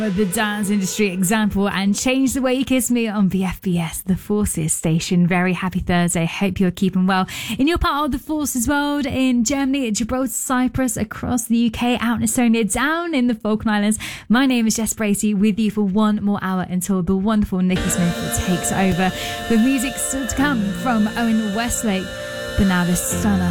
The dance industry example and Change the Way You Kiss Me on the FBS, the Forces station. Very happy Thursday. Hope you're keeping well in your part of the Forces world, in Germany, Gibraltar, Cyprus, across the UK, out in Estonia, down in the Falkland Islands. My name is Jess Bracey, with you for one more hour until the wonderful Nikki Smith takes over with music still to come from Owen Westlake. But now this stunner